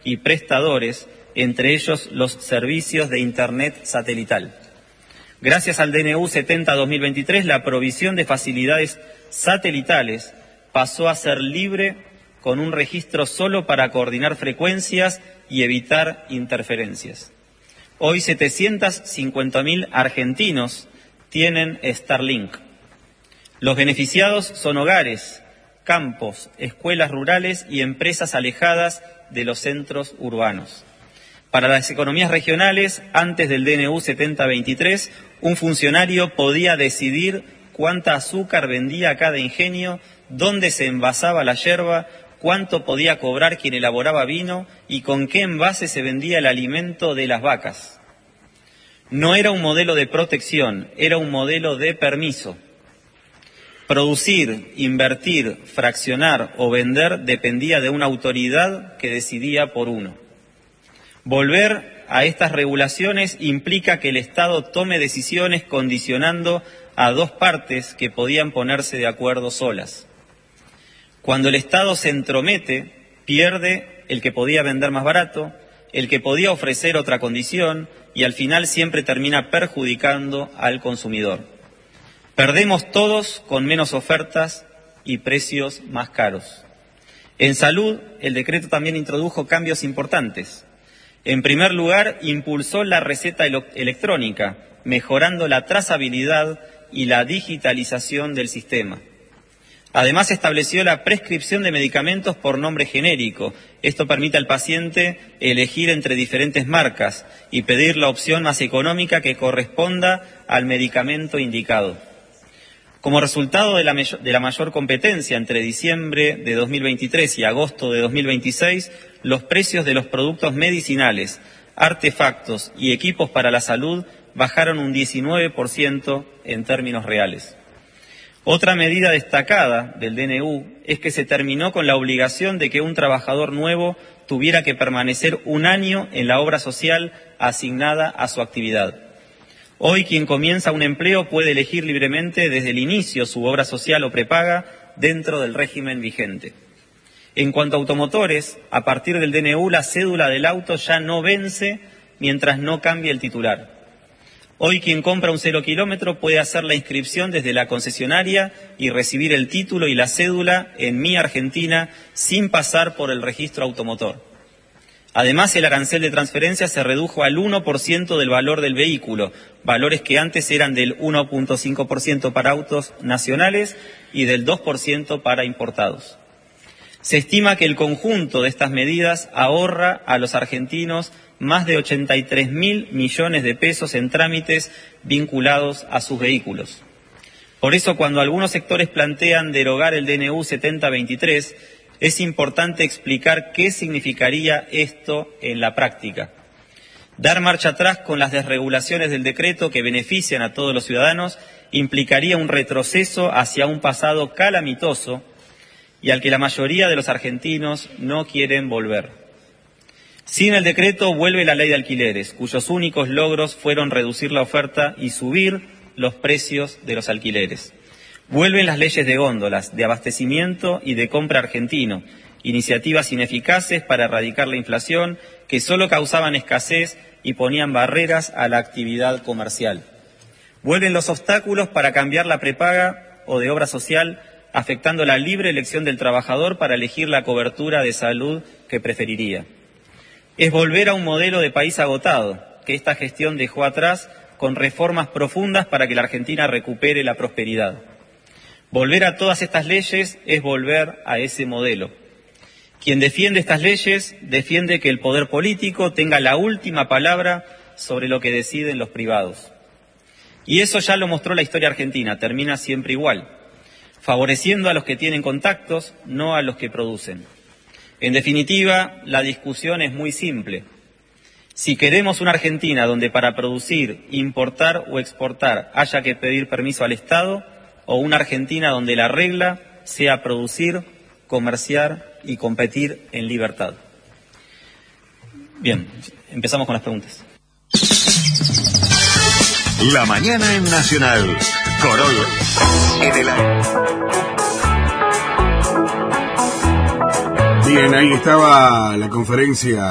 y prestadores, entre ellos los servicios de Internet satelital. Gracias al DNU 70-2023, la provisión de facilidades satelitales pasó a ser libre con un registro solo para coordinar frecuencias y evitar interferencias. Hoy 750.000 argentinos tienen Starlink. Los beneficiados son hogares, campos, escuelas rurales y empresas alejadas de los centros urbanos. Para las economías regionales, antes del DNU 70-23, un funcionario podía decidir cuánta azúcar vendía cada ingenio, dónde se envasaba la yerba, cuánto podía cobrar quien elaboraba vino y con qué envase se vendía el alimento de las vacas. No era un modelo de protección, era un modelo de permiso. Producir, invertir, fraccionar o vender dependía de una autoridad que decidía por uno. Volver a estas regulaciones implica que el Estado tome decisiones condicionando a dos partes que podían ponerse de acuerdo solas. Cuando el Estado se entromete, pierde el que podía vender más barato, el que podía ofrecer otra condición y al final siempre termina perjudicando al consumidor. Perdemos todos con menos ofertas y precios más caros. En salud, el decreto también introdujo cambios importantes. En primer lugar, impulsó la receta electrónica, mejorando la trazabilidad y la digitalización del sistema. Además, estableció la prescripción de medicamentos por nombre genérico. Esto permite al paciente elegir entre diferentes marcas y pedir la opción más económica que corresponda al medicamento indicado. Como resultado de la mayor competencia entre diciembre de 2023 y agosto de 2026, los precios de los productos medicinales, artefactos y equipos para la salud bajaron un 19% en términos reales. Otra medida destacada del DNU es que se terminó con la obligación de que un trabajador nuevo tuviera que permanecer 1 año en la obra social asignada a su actividad. Hoy quien comienza un empleo puede elegir libremente desde el inicio su obra social o prepaga dentro del régimen vigente. En cuanto a automotores, a partir del DNU la cédula del auto ya no vence mientras no cambie el titular. Hoy quien compra un 0 kilómetro puede hacer la inscripción desde la concesionaria y recibir el título y la cédula en Mi Argentina sin pasar por el registro automotor. Además, el arancel de transferencia se redujo al 1% del valor del vehículo, valores que antes eran del 1.5% para autos nacionales y del 2% para importados. Se estima que el conjunto de estas medidas ahorra a los argentinos más de 83.000 millones de pesos en trámites vinculados a sus vehículos. Por eso, cuando algunos sectores plantean derogar el DNU 70-23, es importante explicar qué significaría esto en la práctica. Dar marcha atrás con las desregulaciones del decreto que benefician a todos los ciudadanos implicaría un retroceso hacia un pasado calamitoso y al que la mayoría de los argentinos no quieren volver. Sin el decreto vuelve la ley de alquileres, cuyos únicos logros fueron reducir la oferta y subir los precios de los alquileres. Vuelven las leyes de góndolas, de abastecimiento y de compra argentino, iniciativas ineficaces para erradicar la inflación que solo causaban escasez y ponían barreras a la actividad comercial. Vuelven los obstáculos para cambiar la prepaga o de obra social, afectando la libre elección del trabajador para elegir la cobertura de salud que preferiría. Es volver a un modelo de país agotado, que esta gestión dejó atrás con reformas profundas para que la Argentina recupere la prosperidad. Volver a todas estas leyes es volver a ese modelo. Quien defiende estas leyes defiende que el poder político tenga la última palabra sobre lo que deciden los privados. Y eso ya lo mostró la historia argentina, termina siempre igual, favoreciendo a los que tienen contactos, no a los que producen. En definitiva, la discusión es muy simple. Si queremos una Argentina donde para producir, importar o exportar haya que pedir permiso al Estado, o una Argentina donde la regla sea producir, comerciar y competir en libertad. Bien, empezamos con las preguntas. La mañana en Nacional. Corol en el aire. Bien, ahí estaba la conferencia